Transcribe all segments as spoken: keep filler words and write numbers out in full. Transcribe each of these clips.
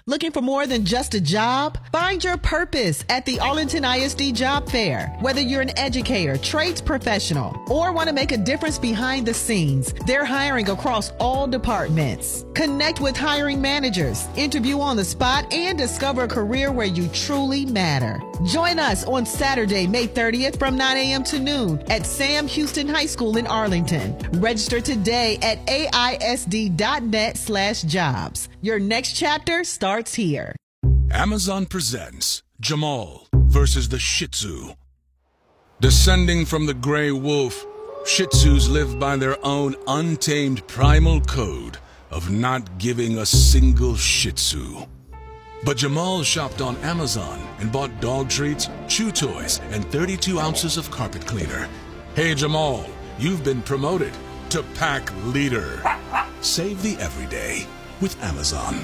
Looking for more than just a job? Find your purpose at the Arlington I S D Job Fair. Whether you're an educator, trades professional, or want to make a difference behind the scenes, they're hiring across all departments. Connect with hiring managers, interview on the spot, and discover a career where you truly matter. Join us on Saturday, May thirtieth from nine a.m. to noon at Sam Houston High School in Arlington. Register today at A I S D dot net slash jobs. Your next chapter starts here. Amazon presents Jamal versus the Shih Tzu. Descending from the gray wolf, Shih Tzus live by their own untamed primal code of not giving a single Shih Tzu. But Jamal shopped on Amazon and bought dog treats, chew toys, and thirty-two ounces of carpet cleaner. Hey Jamal, you've been promoted to pack leader. Save the everyday with Amazon.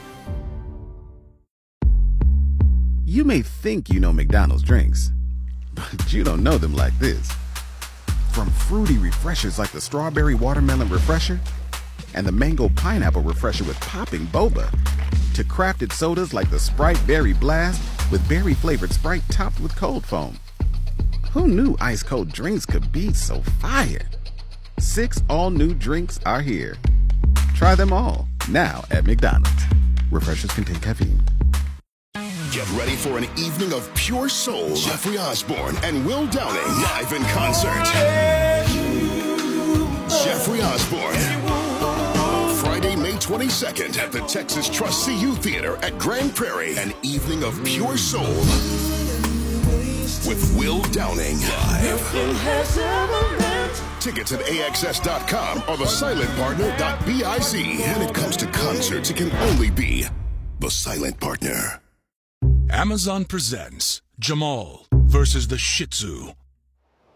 You may think you know McDonald's drinks, but you don't know them like this. From fruity refreshers like the Strawberry Watermelon Refresher and the Mango Pineapple Refresher with popping boba, to crafted sodas like the Sprite Berry Blast with berry-flavored Sprite topped with cold foam. Who knew ice-cold drinks could be so fire? Six all-new drinks are here. Try them all, now at McDonald's. Refreshers contain caffeine. Get ready for an evening of pure soul. Jeffrey Osborne and Will Downing live in concert. Jeffrey Osborne. Friday, May twenty-second at the Texas Trust C U Theater at Grand Prairie. An evening of pure soul with Will Downing live. Tickets at A X S dot com or the silent partner dot biz. When it comes to concerts, it can only be the Silent Partner. Amazon presents Jamal versus the Shih Tzu.